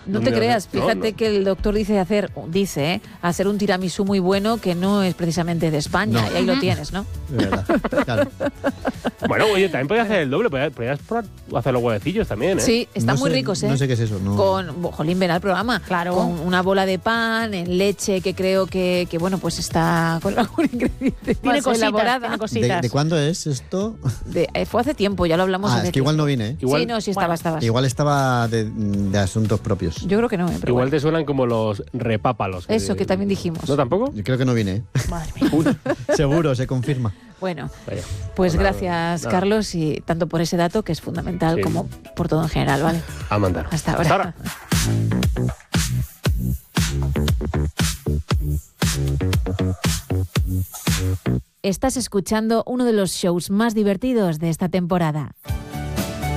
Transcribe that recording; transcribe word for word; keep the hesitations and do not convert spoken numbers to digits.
No te creas, fíjate no, no. que el doctor dice hacer, dice, ¿eh? hacer un tiramisú muy bueno que no es precisamente de España, no. y ahí lo tienes, ¿no? De verdad, claro. Bueno, oye, también podías hacer el doble, podías, podías probar, hacer los huevecillos también, ¿eh? Sí, están no muy sé, ricos, ¿eh? No sé qué es eso. No. Con, jolín, ven al programa, claro. Con una bola de pan, en leche, que creo que, que bueno, pues está con algún ingrediente tiene más cositas, elaborada. Tiene cositas. ¿De, ¿De cuándo es esto? De, eh, fue hace tiempo, ya lo hablamos. Ah, hace es que igual tiempo. no vine, ¿eh? Igual, sí, no, sí estaba, bueno, estabas. Igual estaba de, de asuntos propios. Yo creo que no, ¿eh? Pero igual bueno. te suenan como los repápalos. Que Eso, que también dijimos. ¿No tampoco? Yo creo que no vine, ¿eh? Madre mía. Seguro, se confirma. Bueno, Vaya. pues Nada, gracias, nada. Carlos, y tanto por ese dato, que es fundamental, Sí. como por todo en general, ¿vale? A mandar. Hasta ahora. Hasta ahora. Estás escuchando uno de los shows más divertidos de esta temporada.